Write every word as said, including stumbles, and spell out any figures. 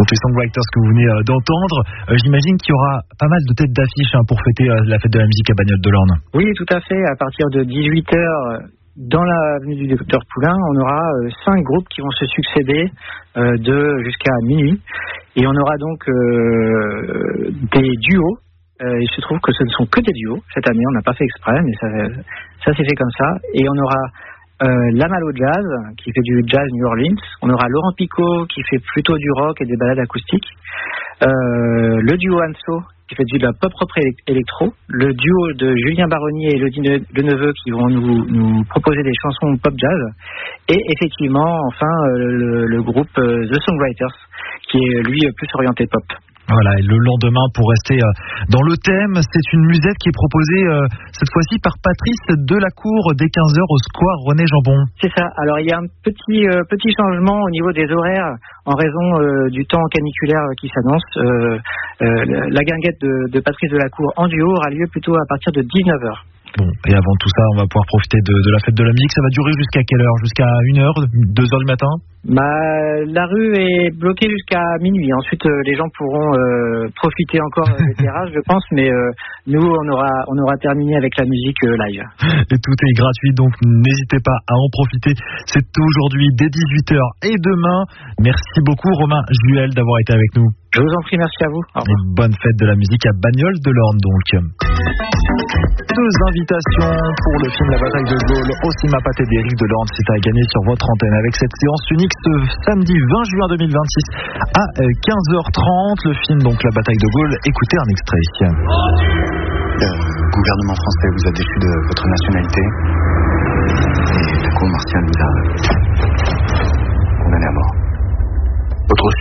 donc les Songwriters que vous venez d'entendre. Euh, j'imagine qu'il y aura pas mal de têtes d'affiche hein, pour fêter euh, la fête de la musique à Bagnoles de l'Orne. Oui, tout à fait. À partir de dix-huit heures, dans l'avenue du Docteur Poulain, on aura euh, cinq groupes qui vont se succéder euh, de jusqu'à minuit. Et on aura donc euh, des duos. Euh, il se trouve que ce ne sont que des duos. Cette année, on n'a pas fait exprès, mais ça, ça s'est fait comme ça. Et on aura euh, Lamalo Jazz, qui fait du jazz New Orleans. On aura Laurent Picot, qui fait plutôt du rock et des ballades acoustiques. Euh, le duo Anso, qui fait du de la pop rock électro, le duo de Julien Baronnier et Elodie Leneveu qui vont nous, nous proposer des chansons pop jazz, et effectivement, enfin, le, le groupe The Songwriters, qui est lui plus orienté pop. Voilà, et le lendemain, pour rester dans le thème, c'est une musette qui est proposée cette fois-ci par Patrice Delacour dès quinze heures au square René Jambon. C'est ça, alors il y a un petit, euh, petit changement au niveau des horaires en raison euh, du temps caniculaire qui s'annonce. Euh, euh, la guinguette de, de Patrice Delacour en duo aura lieu plutôt à partir de dix-neuf heures. Bon, et avant tout ça, on va pouvoir profiter de, de la fête de la musique. Ça va durer jusqu'à quelle heure? Jusqu'à une heure, deux heures du matin? Bah, la rue est bloquée jusqu'à minuit. Ensuite, euh, les gens pourront euh, profiter encore des terrasses, je pense. Mais euh, nous, on aura, on aura terminé avec la musique euh, live. Et tout est gratuit, donc n'hésitez pas à en profiter. C'est aujourd'hui dès dix-huit heures et demain. Merci beaucoup, Romain Juel, d'avoir été avec nous. Je vous en prie, merci à vous. Et bonne fête de la musique à Bagnoles de l'Orne, donc. Deux invitations pour le film La Bataille de Gaulle au cinéma Pathé d'Éric de l'Orne. C'est à gagner sur votre antenne avec cette séance unique ce samedi vingt juin deux mille vingt-six à quinze heures trente. Le film, donc La Bataille de Gaulle. Écoutez un extrait. Le gouvernement français vous a déchu de votre nationalité et la cour martiale vous a condamné à mort. Autre chose ?